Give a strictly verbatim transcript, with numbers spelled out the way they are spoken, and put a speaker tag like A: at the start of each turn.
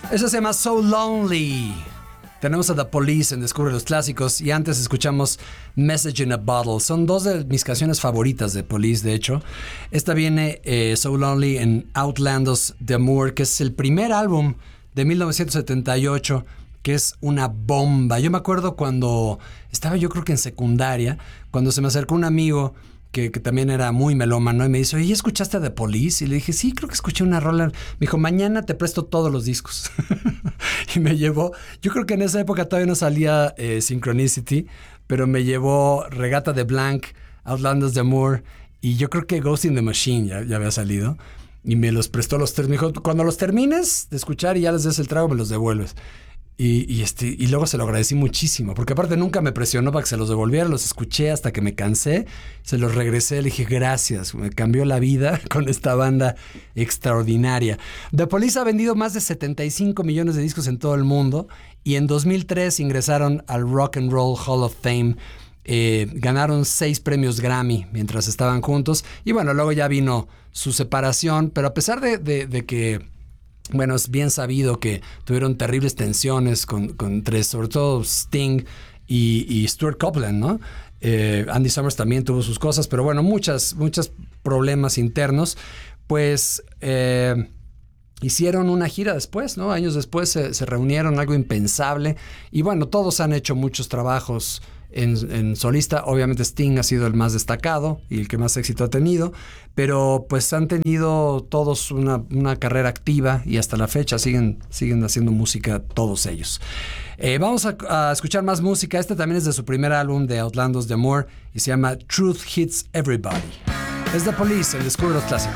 A: Eso se llama So Lonely. Tenemos a The Police en Descubre los Clásicos y antes escuchamos Message in a Bottle. Son dos de mis canciones favoritas de Police, de hecho. Esta viene, eh, So Lonely, en Outlandos d'Amour, que es el primer álbum de mil novecientos setenta y ocho, que es una bomba. Yo me acuerdo cuando estaba, yo creo que en secundaria, cuando se me acercó un amigo Que, que también era muy melómano y me dice, oye, ¿escuchaste The Police? Y le dije, sí, creo que escuché una rola. Me dijo, mañana te presto todos los discos. Y me llevó, yo creo que en esa época todavía no salía eh, Synchronicity, pero me llevó Regata de Blanc, Outlandos d'Amour, y yo creo que Ghost in the Machine ya, ya había salido. Y me los prestó los tres. Me dijo, cuando los termines de escuchar y ya les des el trago, me los devuelves. Y, y, este, y luego se lo agradecí muchísimo, porque aparte nunca me presionó para que se los devolviera, los escuché hasta que me cansé, se los regresé, le dije gracias, me cambió la vida con esta banda extraordinaria. The Police ha vendido más de setenta y cinco millones de discos en todo el mundo y en dos mil tres ingresaron al Rock and Roll Hall of Fame. Eh, ganaron seis premios Grammy mientras estaban juntos y bueno, luego ya vino su separación, pero a pesar de, de, de que bueno, es bien sabido que tuvieron terribles tensiones con, con entre, sobre todo Sting y, y Stuart Copeland, ¿no? Eh, Andy Summers también tuvo sus cosas, pero bueno, muchas, muchos problemas internos. Pues eh, hicieron una gira después, ¿no? Años después se, se reunieron, algo impensable. Y bueno, todos han hecho muchos trabajos En, en solista. Obviamente Sting ha sido el más destacado y el que más éxito ha tenido, pero pues han tenido todos una, una carrera activa y hasta la fecha siguen, siguen haciendo música todos ellos. Eh, vamos a, a escuchar más música. Este también es de su primer álbum de Outlandos d'Amour y se llama Truth Hits Everybody. Es The Police, el Descubre los Clásicos.